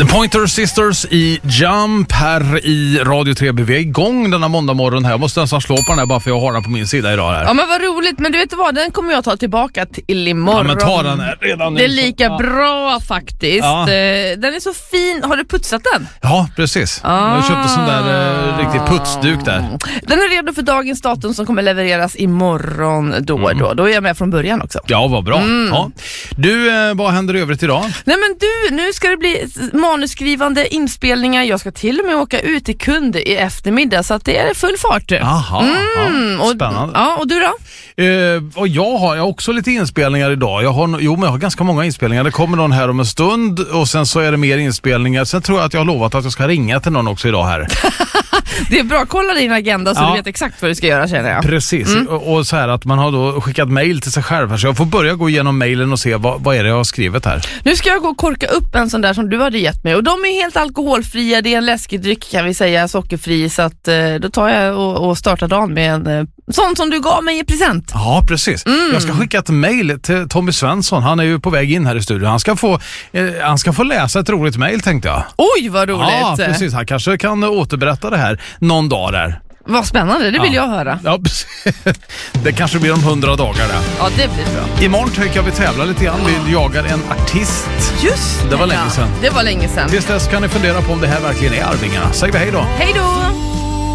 The Pointer Sisters i Jump här i Radio 3. Vi är igång denna måndag morgon här. Jag måste nästan slå på den här bara för jag har den på min sida idag här. Ja, men vad roligt. Men du vet vad, den kommer jag ta tillbaka till imorgon. Ja, men ta den här redan nu. Det är lika bra faktiskt. Ja. Den är så fin. Har du putsat den? Ja, precis. Jag köpte sån där riktig putsduk där. Den är redo för dagens datum som kommer levereras imorgon då. Då är jag med från början också. Ja, vad bra. Ja. Du, vad händer i övrigt idag? Nej men du, nu ska det bli manusskrivande inspelningar. Jag ska till och med åka ut till kund i eftermiddag, så att det är full fart. Jaha, spännande. Och du då? Och jag har också lite inspelningar idag. Jag har ganska många inspelningar. Det kommer någon här om en stund och sen så är det mer inspelningar. Sen tror jag att jag har lovat att jag ska ringa till någon också idag här. Det är bra, kolla din agenda så du vet exakt vad du ska göra, känner jag. Precis, och så här att man har då skickat mejl till sig själv. Så jag får börja gå igenom mejlen och se vad är det jag har skrivit här. Nu ska jag gå och korka upp en sån där som du hade gett mig. Och de är helt alkoholfria, det är en läskig dryck kan vi säga, sockerfri. Så att då tar jag och startar dagen med en sån som du gav mig i present. Ja, precis. Jag ska skicka ett mejl till Tommy Svensson. Han är ju på väg in här i studion. Han ska få läsa ett roligt mejl, tänkte jag. Oj, vad roligt. Ja, precis. Han kanske kan återberätta det här någon dag där. Vad spännande, det vill jag höra. Ja, det kanske blir om 100 dagar där. Ja, det blir bra. Imorgon kan vi tävla lite grann. Vi jagar en artist. Just det var länge sedan. Det var länge sedan. Tills dess kan ni fundera på om det här verkligen är Arvingarna. Säg vi hej då. Hej då!